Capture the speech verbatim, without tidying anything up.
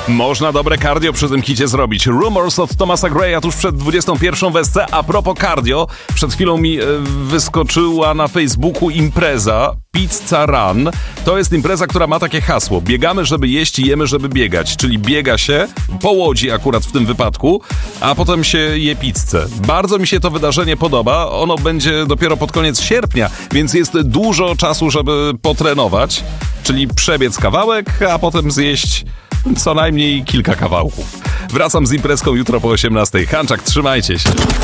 Można dobre cardio przy tym hicie zrobić. Rumors od Thomasa Graya tuż przed dwudziestą pierwszą w S C. A propos cardio, przed chwilą mi e, wyskoczyła na Facebooku impreza Pizza Run. To jest impreza, która ma takie hasło. Biegamy, żeby jeść i jemy, żeby biegać. Czyli biega się, po łodzi akurat w tym wypadku, a potem się je pizzę. Bardzo mi się to wydarzenie podoba. Ono będzie dopiero pod koniec sierpnia, więc jest dużo czasu, żeby potrenować. Czyli przebiec kawałek, a potem zjeść co najmniej kilka kawałków. Wracam z imprezką jutro po osiemnastej. Hanczak, trzymajcie się.